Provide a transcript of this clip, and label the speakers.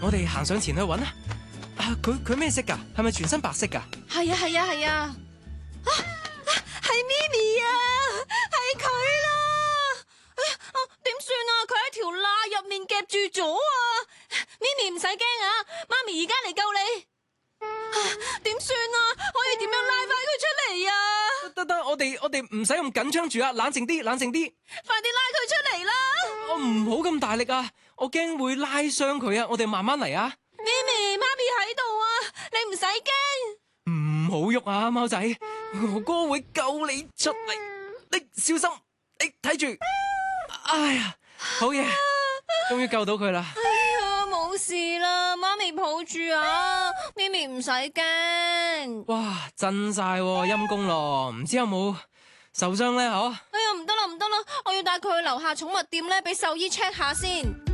Speaker 1: 我哋行上前去揾啊！佢咩色噶？係咪全身白色噶？
Speaker 2: 係啊係啊係啊！係咪咪啊，係佢啦！點算啊？佢喺條罅入面夾住咗啊！咪咪唔使驚啊，媽咪而家嚟救你。點算啊？可以點樣拉翻佢出嚟啊？
Speaker 1: 得，我哋唔使咁緊張住啊！冷靜啲，冷靜啲，
Speaker 2: 快啲拉佢出嚟啦！
Speaker 1: 我唔好咁大力啊！我驚會拉傷佢啊！我哋慢慢嚟啊！
Speaker 2: 咪咪，媽咪喺度啊，你唔使驚。
Speaker 1: 唔好喐啊，貓仔，哥哥會救你出嚟，你小心，你睇住。哎呀，好嘢，終於救到佢啦！
Speaker 2: 哎呀，冇事啦，媽咪抱住啊，咪咪唔使驚。
Speaker 1: 哇，震晒陰公咯，唔知有冇受傷咧？嗬？
Speaker 2: 哎呀，唔得啦，我要帶佢去樓下寵物店咧，俾獸醫 check 下先。